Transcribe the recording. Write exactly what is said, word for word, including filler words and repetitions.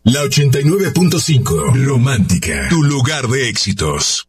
La ochenta y nueve punto cinco, Romántica, tu lugar de éxitos.